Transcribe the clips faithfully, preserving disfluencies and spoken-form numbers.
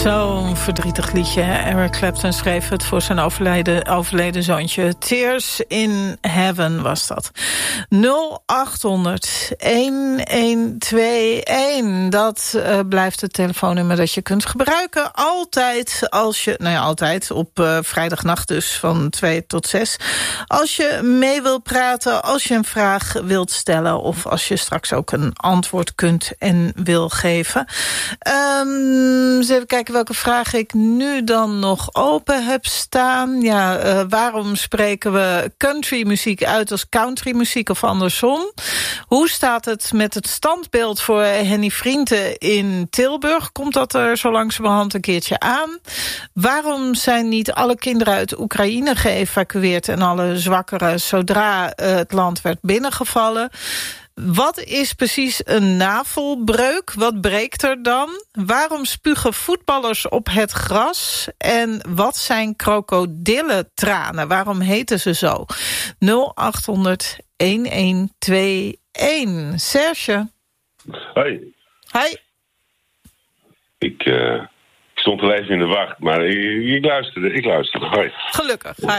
Zo'n verdrietig liedje. Eric Clapton schreef het voor zijn overleden, overleden zoontje. Tears in Heaven was dat. nul acht honderd een twee een. Dat uh, blijft het telefoonnummer dat je kunt gebruiken. Altijd als je, nou ja, altijd op uh, vrijdagnacht dus van twee tot zes. Als je mee wilt praten, als je een vraag wilt stellen, of als je straks ook een antwoord kunt en wil geven. Um, eens even kijken welke vraag ik nu dan nog open heb staan. Ja, uh, waarom spreken we countrymuziek uit als countrymuziek of andersom? Hoe staat het met het standbeeld voor Henny Vrienden in Tilburg? Komt dat er zo langzamerhand een keertje aan? Waarom zijn niet alle kinderen uit Oekraïne geëvacueerd en alle zwakkeren zodra uh, het land werd binnengevallen? Wat is precies een navelbreuk? Wat breekt er dan? Waarom spugen voetballers op het gras? En wat zijn krokodillentranen? Waarom heten ze zo? nul acht honderd een twee een. Serge. Hoi. Hi. Ik, uh, ik stond al even in de wacht, maar ik, ik luisterde. Ik luisterde. Hoi. Gelukkig. Hi.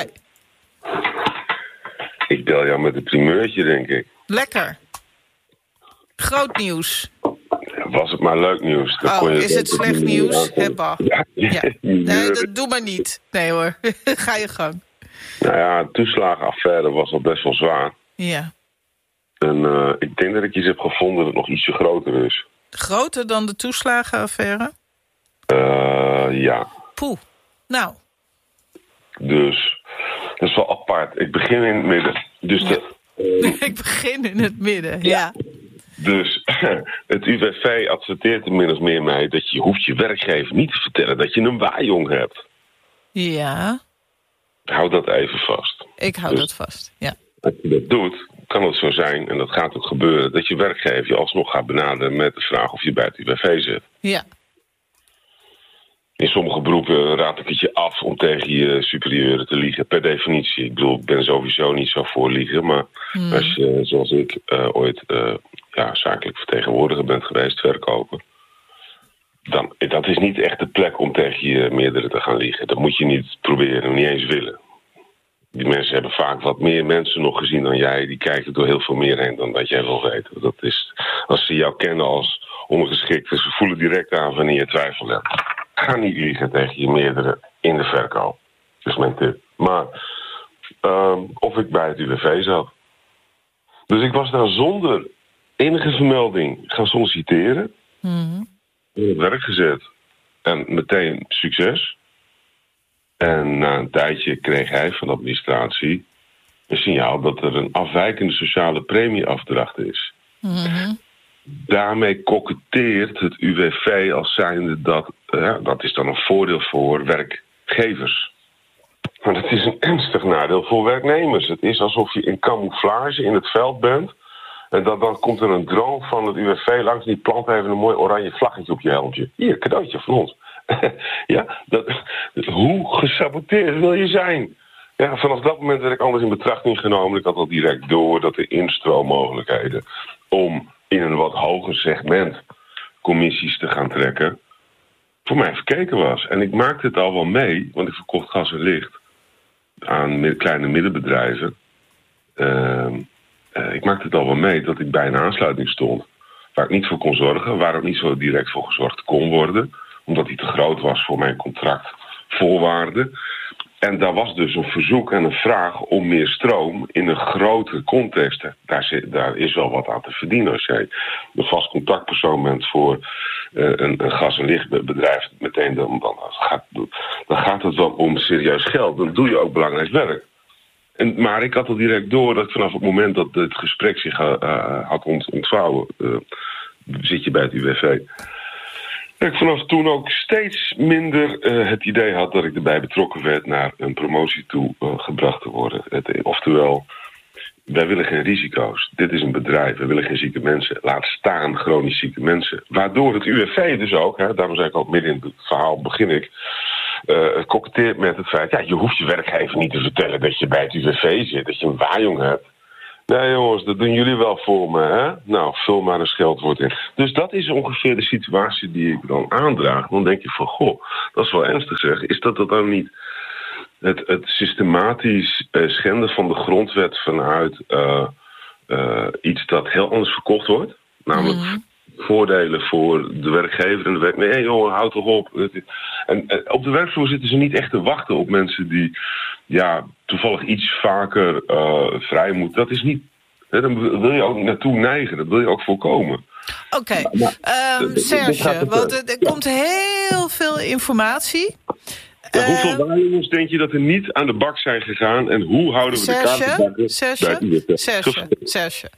Ik bel jou met een primeurtje, denk ik. Lekker. Groot nieuws. Was het maar leuk nieuws. Dan oh, kon je is het slecht nieuws? Hebba. Ja. Ja. Nee, dat doe maar niet. Nee hoor, ga je gang. Nou ja, de toeslagenaffaire was al best wel zwaar. Ja. En uh, ik denk dat ik iets heb gevonden dat nog ietsje groter is. Groter dan de toeslagenaffaire? Uh, ja. Poeh, nou. Dus, dat is wel apart. Ik begin in het midden. Dus ja. de, uh, ik begin in het midden, ja. ja. Dus het U W V adverteert inmiddels meer mee dat je hoeft je werkgever niet te vertellen dat je een waaijong hebt. Ja. Hou dat even vast. Ik hou dus, dat vast, ja. Als je dat doet, kan het zo zijn, en dat gaat ook gebeuren, dat je werkgever je alsnog gaat benaderen met de vraag of je bij het U W V zit. Ja. In sommige beroepen raad ik het je af om tegen je superieuren te liegen. Per definitie. Ik bedoel, ik ben sowieso niet zo voor liegen. Maar hmm. als je, zoals ik, uh, ooit uh, ja, zakelijk vertegenwoordiger bent geweest, verkoper, dan dat is niet echt de plek om tegen je meerdere te gaan liegen. Dat moet je niet proberen, niet eens willen. Die mensen hebben vaak wat meer mensen nog gezien dan jij. Die kijken door heel veel meer heen dan dat jij wil weten. Dat is, als ze jou kennen als ondergeschikte, ze voelen direct aan wanneer je twijfel hebt. Ga niet liegen tegen je meerdere in de verkoop. Dat is mijn tip. Maar um, of ik bij het U W V zat. Dus ik was daar zonder enige vermelding gaan solliciteren. Mm-hmm. In het werk gezet. En meteen succes. En na een tijdje kreeg hij van de administratie een signaal dat er een afwijkende sociale premieafdracht is. Mm-hmm. Daarmee koketteert het U W V als zijnde dat, uh, dat is dan een voordeel voor werkgevers. Maar dat is een ernstig nadeel voor werknemers. Het is alsof je in camouflage in het veld bent. En dan, dan komt er een drone van het U W V langs. Die plant even een mooi oranje vlaggetje op je helmtje. Hier, cadeautje van ons. ja, dat, hoe gesaboteerd wil je zijn? Ja, vanaf dat moment werd ik anders in betrachting genomen. Ik had al direct door dat de instroommogelijkheden om in een wat hoger segment commissies te gaan trekken voor mij verkeken was. En ik maakte het al wel mee, want ik verkocht gas en licht aan kleine middenbedrijven. Uh, uh, ik maakte het al wel mee dat ik bij een aansluiting stond waar ik niet voor kon zorgen, waar ook niet zo direct voor gezorgd kon worden, omdat die te groot was voor mijn contractvoorwaarden. En daar was dus een verzoek en een vraag om meer stroom in een grotere context. Daar, zit, daar is wel wat aan te verdienen. Als jij een vast contactpersoon bent voor uh, een, een gas- en lichtbedrijf, meteen dan, dan, gaat, dan gaat het wel om serieus geld. Dan doe je ook belangrijk werk. En, maar ik had al direct door dat vanaf het moment dat het gesprek zich uh, had ontvouwen, uh, zit je bij het U W V. Dat ik vanaf toen ook steeds minder uh, het idee had dat ik erbij betrokken werd naar een promotie toe uh, gebracht te worden. Het, oftewel, wij willen geen risico's. Dit is een bedrijf, we willen geen zieke mensen. Laat staan chronisch zieke mensen. Waardoor het U W V dus ook, hè, daarom zei ik ook midden in het verhaal begin ik, uh, koketteert met het feit, ja, je hoeft je werkgever niet te vertellen dat je bij het U W V zit, dat je een waaijong hebt. Nee jongens, dat doen jullie wel voor me, hè? Nou, vul maar een scheldwoord in. Dus dat is ongeveer de situatie die ik dan aandraag. Dan denk je van, goh, dat is wel ernstig zeg, is dat dat dan niet het, het systematisch uh, schenden van de grondwet vanuit uh, uh, iets dat heel anders verkocht wordt? Namelijk mm. voordelen voor de werkgever en de werk. Nee, jongen, houd toch op. En, en op de werkvloer zitten ze niet echt te wachten op mensen die ja, toevallig iets vaker uh, vrij moeten. Dat is niet. Hè, dan wil je ook niet naartoe neigen. Dat wil je ook voorkomen. Oké, okay. um, Serge, want er, er ja. komt heel veel informatie. Ja, hoeveel uh, waaijongers denk je dat er niet aan de bak zijn gegaan? En hoe houden we Serge, de kaarten Serge, Serge, Serge.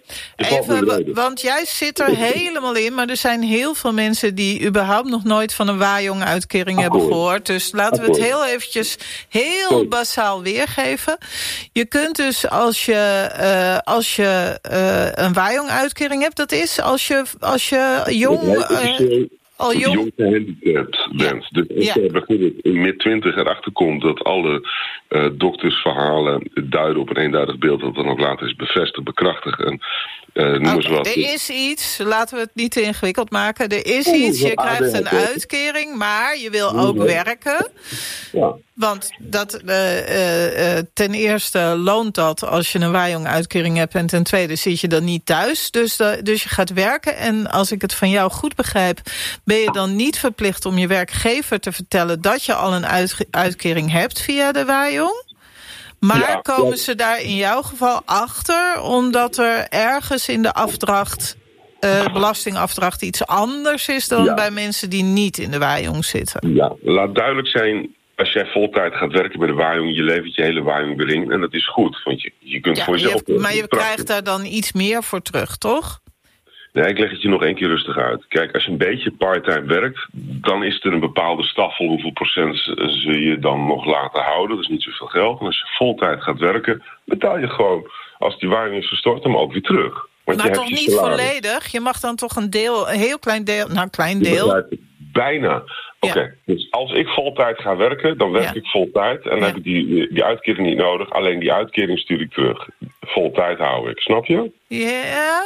Even, want jij zit er helemaal in, maar er zijn heel veel mensen die überhaupt nog nooit van een waaijong-uitkering hebben gehoord. Dus laten we het heel eventjes heel basaal weergeven. Je kunt dus als je, uh, als je uh, een waaijong-uitkering hebt, dat is als je, als je jong... Uh, Al jong, jong gehandicapt bent. Ja. Dus als ja. je bijvoorbeeld in mid twintig erachter komt dat alle uh, doktersverhalen duiden op een eenduidig beeld, dat dan ook later is bevestigd, bekrachtigd en uh, noem okay, eens wat. Er is iets, laten we het niet te ingewikkeld maken. Er is oh, iets, je krijgt een uitkering, maar je wil ook ja. werken. Ja. Want dat, uh, uh, uh, ten eerste loont dat als je een waaijong-uitkering hebt en ten tweede zit je dan niet thuis. Dus, uh, dus je gaat werken en als ik het van jou goed begrijp, ben je dan niet verplicht om je werkgever te vertellen dat je al een uit, uitkering hebt via de waaijong? Maar ja, komen ja. ze daar in jouw geval achter omdat er ergens in de afdracht, uh, belastingafdracht iets anders is dan ja. bij mensen die niet in de waaijong zitten? Ja, laat duidelijk zijn. Als jij voltijd gaat werken bij de waaijong, je levert je hele waaijong erin. En dat is goed, want je, je kunt ja, voor jezelf... Je, maar je krijgt daar dan iets meer voor terug, toch? Nee, ik leg het je nog één keer rustig uit. Kijk, als je een beetje part-time werkt, dan is er een bepaalde staffel hoeveel procent ze je dan nog laten houden. Dat is niet zoveel geld. En als je voltijd gaat werken, betaal je gewoon, als die waaijong is verstort, hem ook weer terug. Want maar toch niet salaris. Volledig? Je mag dan toch een deel, een heel klein deel, nou een klein deel... Bijna. Oké, okay. ja. Dus als ik voltijd ga werken, dan werk ja. ik voltijd. En dan ja. heb ik die, die uitkering niet nodig. Alleen die uitkering stuur ik terug. Voltijd hou ik, snap je? Ja.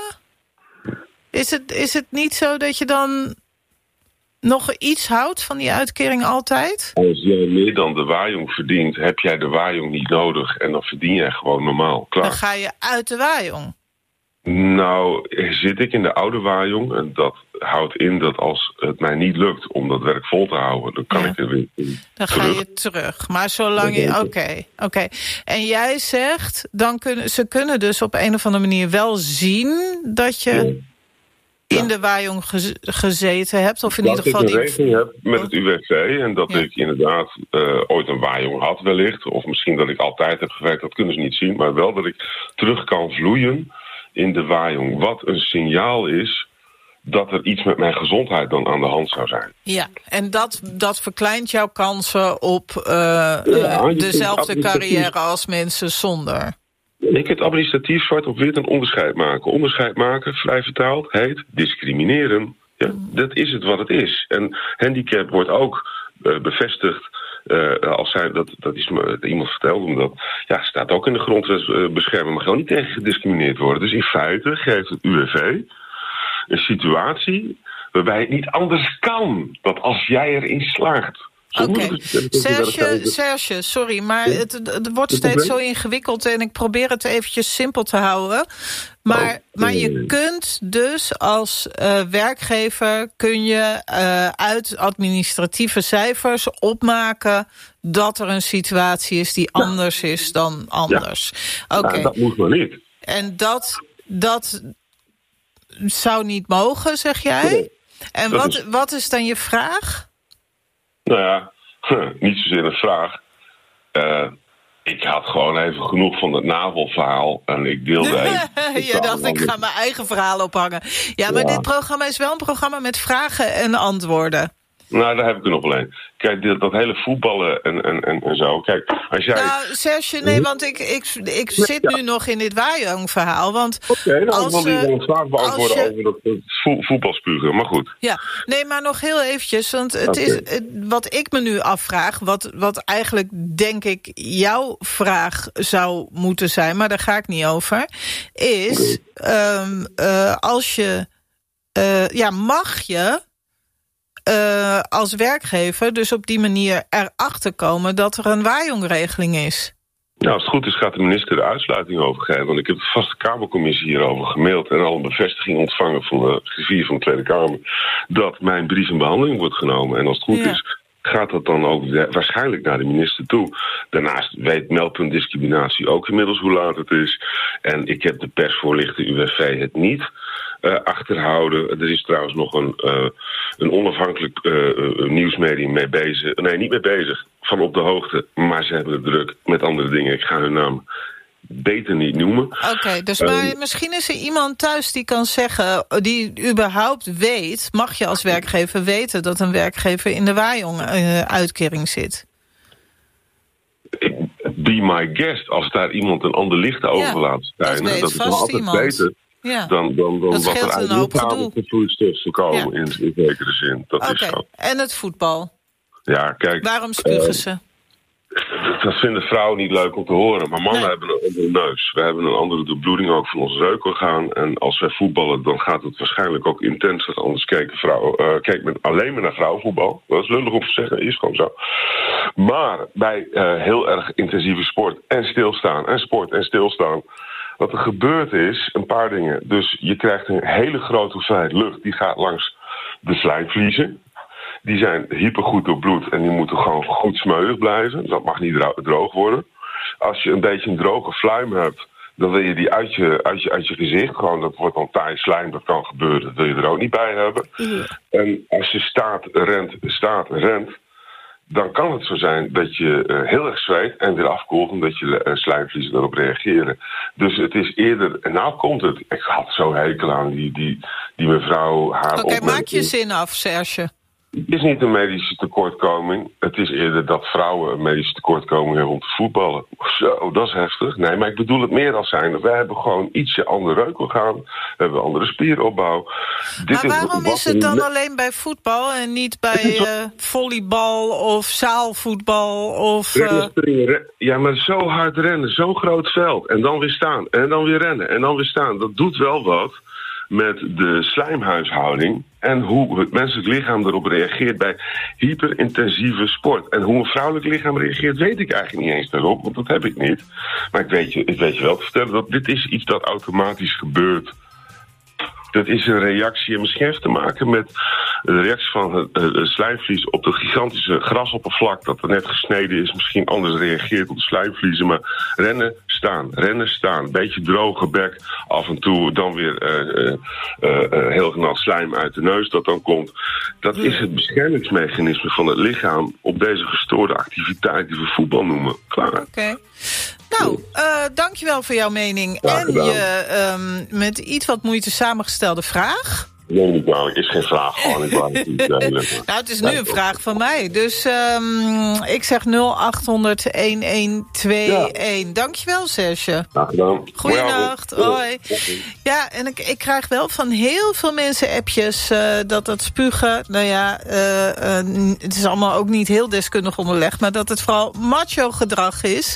Is het, is het niet zo dat je dan nog iets houdt van die uitkering altijd? Als jij meer dan de waaijong verdient, heb jij de waaijong niet nodig. En dan verdien jij gewoon normaal. Klaar. Dan ga je uit de waaijong. Nou, zit ik in de oude waaijong en dat houdt in dat als het mij niet lukt om dat werk vol te houden, dan kan ja. ik er weer in Dan terug. ga je terug. Maar zolang je... Oké, okay, oké. Okay. En jij zegt, dan kunnen ze kunnen dus op een of andere manier wel zien dat je ja. in de waaijong gez, gezeten hebt, of in dat ieder geval ik een die... regeling heb met het U W V en dat ja. ik inderdaad uh, ooit een waaijong had wellicht, of misschien dat ik altijd heb gewerkt, dat kunnen ze niet zien, maar wel dat ik terug kan vloeien in de waaijong. Wat een signaal is dat er iets met mijn gezondheid dan aan de hand zou zijn. Ja, en dat, dat verkleint jouw kansen op uh, ja, uh, dezelfde carrière als mensen zonder. Je kunt administratief zwart op wit een onderscheid maken. Onderscheid maken, vrij vertaald, heet discrimineren. Ja, mm. Dat is het wat het is. En handicap wordt ook uh, bevestigd. Uh, als zij, dat, dat is me, iemand vertelde me dat. Ja, staat ook in de grondwet uh, beschermen, maar gewoon niet tegen gediscrimineerd worden. Dus in feite geeft het U W V een situatie waarbij het niet anders kan. Dat als jij erin slaagt. Oké, okay. Serge, Serge, sorry, maar het, het wordt steeds zo ingewikkeld en ik probeer het eventjes simpel te houden. Maar, maar je kunt dus als uh, werkgever, kun je uh, uit administratieve cijfers opmaken dat er een situatie is die ja. anders is dan anders. Ja. Oké. Okay. Ja, dat moet maar niet. En dat, dat zou niet mogen, zeg jij? Nee. En wat is... wat is dan je vraag? Nou ja, niet zozeer een vraag. Uh, ik had gewoon even genoeg van het navelverhaal en ik deelde even... Je dacht, ik ga mijn eigen verhaal ophangen. Ja, maar ja. dit programma is wel een programma met vragen en antwoorden. Nou, daar heb ik er nog alleen. Kijk, dat, dat hele voetballen en, en, en, en zo. Kijk, als jij... Nou, Serge, nee, want ik, ik, ik zit ja. nu nog in dit waaijong-verhaal. Want Oké, okay, nou, als, ik wil die vraag beantwoorden je... over dat, dat voetbalspugen, maar goed. Ja, nee, maar nog heel eventjes. Want het okay. is het, wat ik me nu afvraag, wat, wat eigenlijk denk ik jouw vraag zou moeten zijn, maar daar ga ik niet over, is okay. um, uh, als je, uh, ja, mag je uh, als werkgever dus op die manier erachter komen dat er een waaijongregeling is? Nou, als het goed is gaat de minister de uitsluiting over geven. Want ik heb de vaste Kamercommissie hierover gemaild en al een bevestiging ontvangen van de griffier van de Tweede Kamer dat mijn brief in behandeling wordt genomen. En als het goed ja. is, gaat dat dan ook de, waarschijnlijk naar de minister toe. Daarnaast weet Meldpunt Discriminatie ook inmiddels hoe laat het is. En ik heb de persvoorlichter U W V het niet uh, achterhouden. Er is trouwens nog een, uh, een onafhankelijk uh, nieuwsmedium mee bezig. Nee, niet mee bezig. Van op de hoogte. Maar ze hebben het druk met andere dingen. Ik ga hun naam beter niet noemen. Oké, okay, dus maar um, misschien is er iemand thuis die kan zeggen, die überhaupt weet, mag je als werkgever weten dat een werkgever in de waaijong-uitkering uh, zit? Be my guest. Als daar iemand een ander licht over ja, laat schijnen, dat, dat is nog altijd iemand. beter ja. dan, dan, dan wat er uit de vloeistof te komen ja. in, in zekere zin. Dat okay. is zo. En het voetbal? Ja, kijk. Waarom spugen uh, ze? Dat vinden vrouwen niet leuk om te horen. Maar mannen nee. hebben een andere neus. We hebben een andere doorbloeding ook van ons reukorgaan. En als wij voetballen, dan gaat het waarschijnlijk ook intenser. Anders kijken vrouwen, uh, kijkt men alleen maar naar vrouwenvoetbal. Dat is lullig om te zeggen, is gewoon zo. Maar bij uh, heel erg intensieve sport en stilstaan, en sport en stilstaan, wat er gebeurt is, een paar dingen. Dus je krijgt een hele grote hoeveelheid lucht. Die gaat langs de slijmvliezen. Die zijn hypergoed doorbloed en die moeten gewoon goed smeuig blijven. Dat mag niet droog worden. Als je een beetje een droge fluim hebt, dan wil je die uit je, uit je, uit je gezicht. Gewoon, dat wordt dan taai slijm, dat kan gebeuren. Dat wil je er ook niet bij hebben. Ja. En als je staat, rent, staat, rent, dan kan het zo zijn dat je uh, heel erg zweet en weer afkoelt, omdat je uh, slijmvliezen erop reageren. Dus het is eerder, en nou komt het, ik had zo hekel aan die, die, die mevrouw haar Oké, okay, maak je zin af, Serge. Het is niet een medische tekortkoming. Het is eerder dat vrouwen een medische tekortkoming hebben om te voetballen. Zo, dat is heftig. Nee, maar ik bedoel het meer als zijn. Wij hebben gewoon ietsje ander reukorgaan. We hebben een andere spieropbouw. Dit maar waarom is, is het dan alleen bij voetbal en niet bij uh, volleybal of zaalvoetbal? Of, uh... rennen, ja, maar zo hard rennen, zo'n groot veld. En dan weer staan, en dan weer rennen, en dan weer staan. Dat doet wel wat met de slijmhuishouding en hoe het menselijk lichaam erop reageert bij hyperintensieve sport. En hoe een vrouwelijk lichaam reageert, weet ik eigenlijk niet eens daarop, want dat heb ik niet. Maar ik weet je, ik weet je wel te vertellen dat dit is iets dat automatisch gebeurt. Dat is een reactie, en misschien heeft te maken met de reactie van het, het slijmvlies op het gigantische grasoppervlak dat er net gesneden is. Misschien anders reageert op de slijmvliezen, maar rennen, staan, rennen, staan. Beetje droge bek, af en toe dan weer uh, uh, uh, heel nat slijm uit de neus dat dan komt. Dat is het beschermingsmechanisme van het lichaam op deze gestoorde activiteit die we voetbal noemen. Klaar. Oké. Okay. Nou, uh, dankjewel voor jouw mening. Ja, en gedaan. je um, met iets wat moeite samengestelde vraag. Nee, niet kwalijk. Het is geen vraag. Gewoon, ik wou het niet delen. Nou, het is nu een vraag van mij. Dus um, ik zeg nul acht honderd, een een twee een. Ja. Dankjewel, Serge. Graag gedaan. Goeienacht. Hoi. Ja, en ik, ik krijg wel van heel veel mensen appjes uh, dat dat spugen, nou ja, uh, uh, het is allemaal ook niet heel deskundig onderlegd, maar dat het vooral macho gedrag is.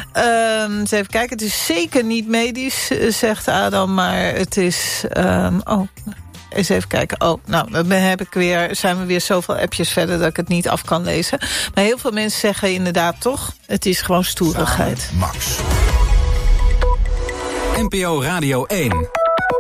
Um, eens even kijken, het is zeker niet medisch, zegt Adam, maar het is... Um, oh... Eens even kijken. Oh, nou, dan heb ik weer, zijn we weer zoveel appjes verder dat ik het niet af kan lezen. Maar heel veel mensen zeggen inderdaad toch, het is gewoon stoerigheid. Samen Max. N P O Radio één.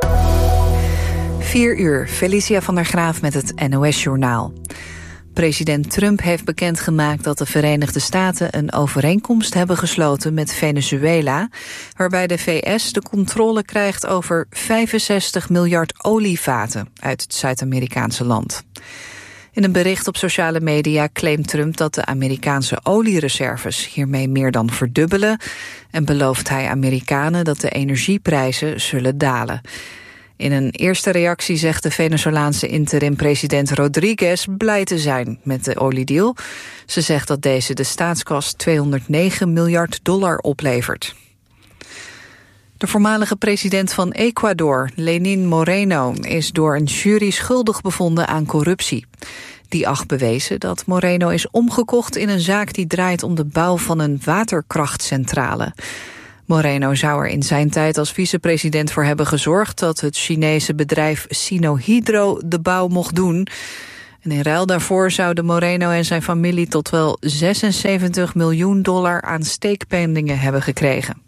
Vier uur, Felicia van der Graaf met het N O S-journaal. President Trump heeft bekendgemaakt dat de Verenigde Staten een overeenkomst hebben gesloten met Venezuela, waarbij de V S de controle krijgt over vijfenzestig miljard olievaten uit het Zuid-Amerikaanse land. In een bericht op sociale media claimt Trump dat de Amerikaanse oliereserves hiermee meer dan verdubbelen en belooft hij Amerikanen dat de energieprijzen zullen dalen. In een eerste reactie zegt de Venezolaanse interim-president Rodriguez blij te zijn met de oliedeal. Ze zegt dat deze de staatskas tweehonderdnegen miljard dollar oplevert. De voormalige president van Ecuador, Lenín Moreno, is door een jury schuldig bevonden aan corruptie. Die acht bewezen dat Moreno is omgekocht in een zaak die draait om de bouw van een waterkrachtcentrale. Moreno zou er in zijn tijd als vicepresident voor hebben gezorgd dat het Chinese bedrijf Sinohydro de bouw mocht doen. En in ruil daarvoor zouden Moreno en zijn familie tot wel zesenzeventig miljoen dollar aan steekpenningen hebben gekregen.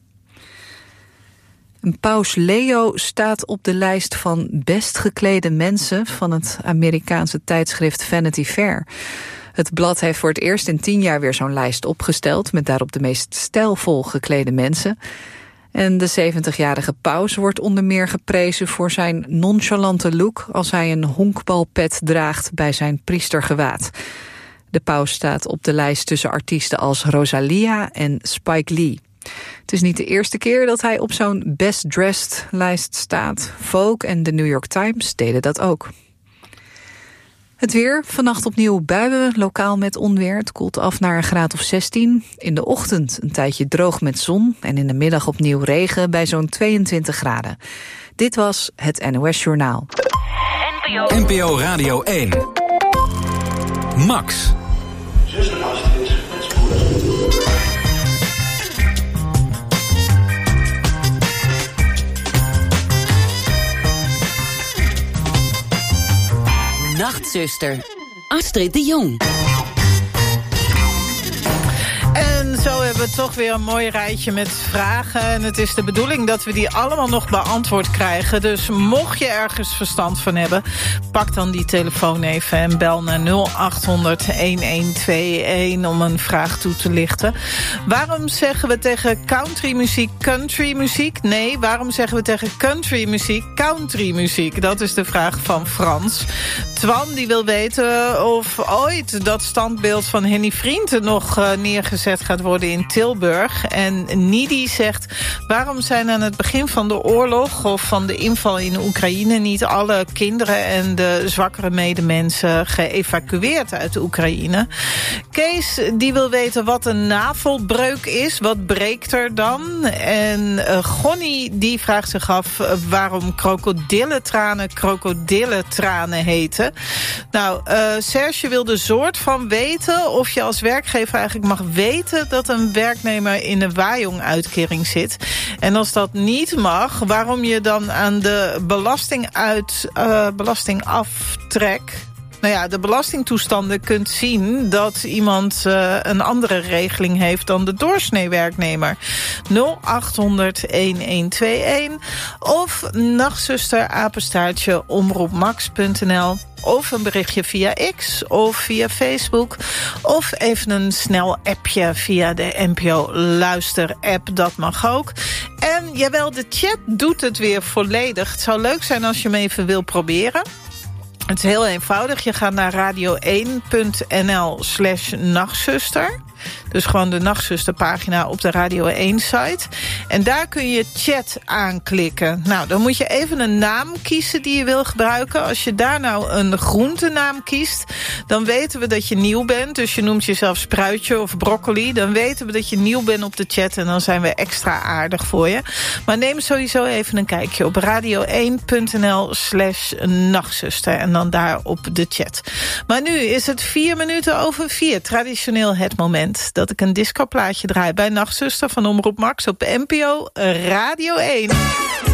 Paus Leo staat op de lijst van best geklede mensen van het Amerikaanse tijdschrift Vanity Fair. Het blad heeft voor het eerst in tien jaar weer zo'n lijst opgesteld met daarop de meest stijlvol geklede mensen. En de zeventigjarige paus wordt onder meer geprezen voor zijn nonchalante look als hij een honkbalpet draagt bij zijn priestergewaad. De paus staat op de lijst tussen artiesten als Rosalia en Spike Lee. Het is niet de eerste keer dat hij op zo'n Best Dressed lijst staat. Vogue en de New York Times deden dat ook. Het weer, vannacht opnieuw buien, lokaal met onweer. Het koelt af naar een graad of zestien. In de ochtend een tijdje droog met zon. En in de middag opnieuw regen bij zo'n tweeëntwintig graden. Dit was het N O S Journaal. N P O Radio één. Max. Nachtzuster, Astrid de Jong. En zo hebben we toch weer een mooi rijtje met vragen. En het is de bedoeling dat we die allemaal nog beantwoord krijgen. Dus mocht je ergens verstand van hebben, pak dan die telefoon even en bel naar nul acht honderd elf twee een om een vraag toe te lichten. Waarom zeggen we tegen countrymuziek countrymuziek? Nee, waarom zeggen we tegen countrymuziek countrymuziek? Dat is de vraag van Frans. Twan die wil weten of ooit dat standbeeld van Henny Vrienden nog uh, neergezet gaat worden in Tilburg. En Nidi zegt, waarom zijn aan het begin van de oorlog of van de inval in Oekraïne niet alle kinderen en de zwakkere medemensen geëvacueerd uit Oekraïne? Kees die wil weten wat een navelbreuk is. Wat breekt er dan? En uh, Gonnie die vraagt zich af uh, waarom krokodillentranen krokodillentranen heten. Nou, uh, Serge wil de soort van weten of je als werkgever eigenlijk mag weten dat een werknemer in een Wajong-uitkering zit. En als dat niet mag, waarom je dan aan de belasting uit, uh, belastingaftrek, nou ja, de belastingtoestanden kunt zien dat iemand uh, een andere regeling heeft dan de doorsnee werknemer. nul acht honderd elf twee een of nachtzuster apenstaartje omroepmax punt n l of een berichtje via X of via Facebook of even een snel appje via de N P O Luister app, dat mag ook. En jawel, de chat doet het weer volledig. Het zou leuk zijn als je hem even wil proberen. Het is heel eenvoudig. Je gaat naar radio één punt n l slash nachtzuster. Dus gewoon de Nachtzusterpagina op de Radio één site. En daar kun je chat aanklikken. Nou, dan moet je even een naam kiezen die je wil gebruiken. Als je daar nou een groentenaam kiest, dan weten we dat je nieuw bent. Dus je noemt jezelf Spruitje of Broccoli. Dan weten we dat je nieuw bent op de chat en dan zijn we extra aardig voor je. Maar neem sowieso even een kijkje op radio één punt n l slash nachtzuster. En dan daar op de chat. Maar nu is het vier minuten over vier. Traditioneel het moment dat ik een discoplaatje draai bij Nachtzuster van Omroep Max op N P O Radio één.